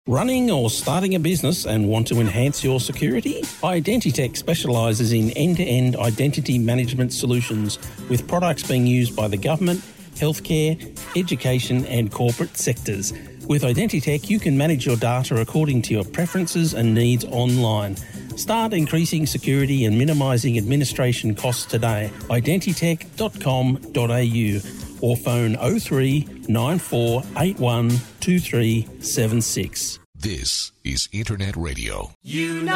Running or starting a business and want to enhance your security? Identitech specialises in end-to-end identity management solutions with products being used by the government, healthcare, education and corporate sectors. With Identitech, you can manage your data according to your preferences and needs online. Start increasing security and minimising administration costs today. Identitech.com.au or phone 03 9481 2376. This is Internet Radio.